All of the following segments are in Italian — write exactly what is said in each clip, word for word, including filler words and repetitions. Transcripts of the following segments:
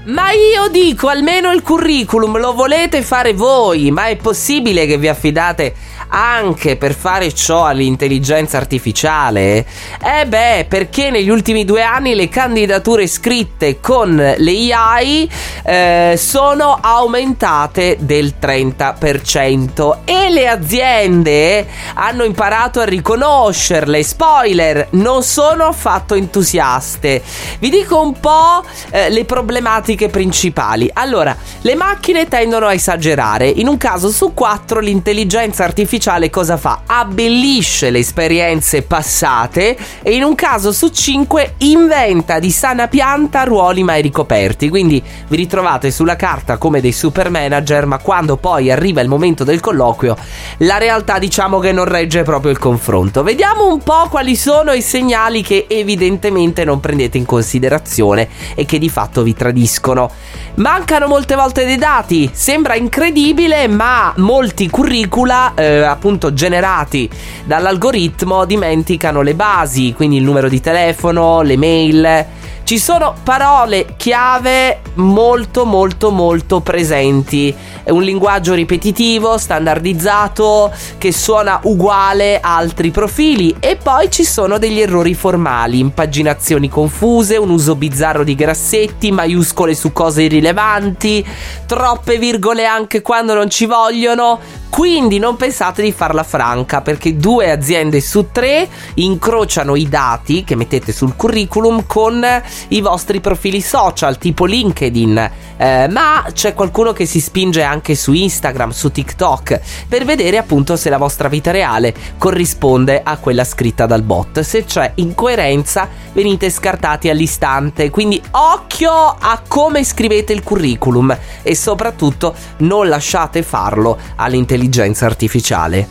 Ma io dico, almeno il curriculum lo volete fare voi, ma è possibile che vi affidate anche per fare ciò all'intelligenza artificiale? Eh beh, perché negli ultimi due anni le candidature scritte con le A I eh, sono aumentate del trenta per cento e le aziende hanno imparato a riconoscerle. Spoiler, non sono affatto entusiaste. Vi dico un po' eh, le problematiche principali. Allora, le macchine tendono a esagerare. In un caso su quattro l'intelligenza artificiale cosa fa? Abbellisce le esperienze passate e in un caso su cinque inventa di sana pianta ruoli mai ricoperti. Quindi vi ritrovate sulla carta come dei super manager, ma quando poi arriva il momento del colloquio la realtà diciamo che non regge proprio il confronto. Vediamo un po' quali sono i segnali che evidentemente non prendete in considerazione e che di fatto vi tradiscono. Mancano molte volte dei dati, sembra incredibile, ma molti curricula eh, appunto generati dall'algoritmo dimenticano le basi, quindi il numero di telefono, le mail. Ci sono parole chiave molto molto molto presenti, è un linguaggio ripetitivo, standardizzato, che suona uguale a altri profili, e poi ci sono degli errori formali, impaginazioni confuse, un uso bizzarro di grassetti, maiuscole su cose irrilevanti, troppe virgole anche quando non ci vogliono. Quindi non pensate di farla franca, perché due aziende su tre incrociano i dati che mettete sul curriculum con i vostri profili social tipo LinkedIn, eh, ma c'è qualcuno che si spinge anche su Instagram, su TikTok, per vedere appunto se la vostra vita reale corrisponde a quella scritta dal bot. Se c'è incoerenza venite scartati all'istante, quindi occhio a come scrivete il curriculum e soprattutto non lasciate farlo all'intelligenza artificiale.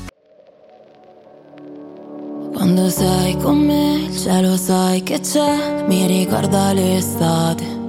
Quando sei con me il cielo sai che c'è, mi ricorda l'estate.